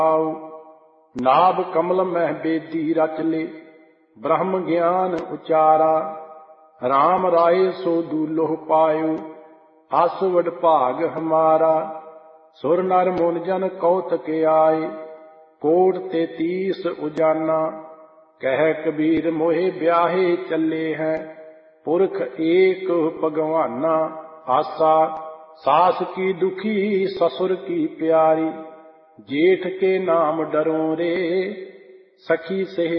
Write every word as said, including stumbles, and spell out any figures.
नाभ कमल मह बेदी रच ले, ब्रह्म ज्ञान उचारा। राम राय सो दूलोह पायो, अस वड भाग हमारा। सुर नर मुन जन कौतक आए, कोट तेतीस उजाना। कह कबीर मोहे ब्याहे चले हैं, पुरख एक भगवाना। आसा सास की दुखी ससुर की प्यारी, जेठ के नाम डरो रे। सखी से